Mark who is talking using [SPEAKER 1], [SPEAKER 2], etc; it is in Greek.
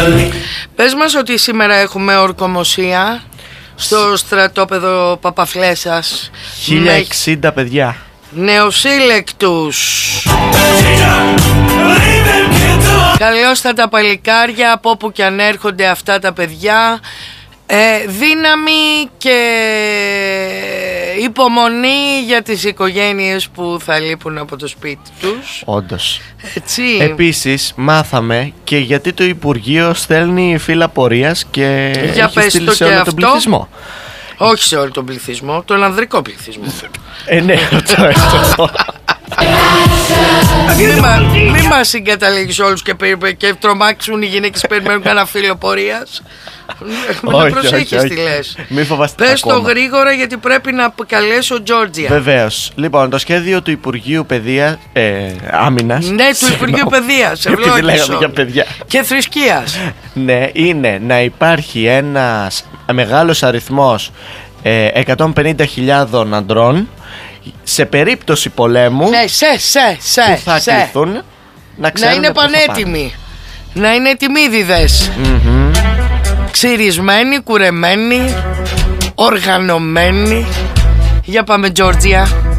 [SPEAKER 1] Πες μας ότι σήμερα έχουμε ορκομοσία στο στρατόπεδο Παπαφλέσσας.
[SPEAKER 2] 1060 παιδιά.
[SPEAKER 1] Νεοσύλλεκτους. Καλώς θα τα παλικάρια από όπου και αν έρχονται αυτά τα παιδιά. Δύναμη και υπομονή για τις οικογένειες που θα λείπουν από το σπίτι τους.
[SPEAKER 2] Όντως.
[SPEAKER 1] Έτσι.
[SPEAKER 2] Επίσης μάθαμε και γιατί το Υπουργείο στέλνει φύλλα πορείας και έχει στείλει σε όλο τον πληθυσμό.
[SPEAKER 1] Όχι σε όλο τον πληθυσμό, τον ανδρικό πληθυσμό.
[SPEAKER 2] Ναι, αυτό.
[SPEAKER 1] Μην μας συγκαταλέγεις όλους και τρομάξουν οι γυναίκες που περιμένουν κανένα φύλλο πορείας. Να προσέχεις τι λες.
[SPEAKER 2] Μην φοβάστε.
[SPEAKER 1] Πες το γρήγορα γιατί πρέπει να καλέσω Τζόρτζια.
[SPEAKER 2] Βεβαίως. Λοιπόν, το σχέδιο του Υπουργείου Άμυνας.
[SPEAKER 1] Ναι, του Υπουργείου Παιδείας.
[SPEAKER 2] Επειδή λέγαμε για παιδιά.
[SPEAKER 1] Και θρησκείας.
[SPEAKER 2] Ναι, είναι να υπάρχει ένας μεγάλος αριθμός 150.000 αντρών σε περίπτωση πολέμου.
[SPEAKER 1] Ναι,
[SPEAKER 2] που θα κληθούν
[SPEAKER 1] να είναι πανέτοιμοι. Να είναι τιμίδιδες. Ξυρισμένοι, κουρεμένοι, οργανωμένοι. Για πάμε Τζόρτζια.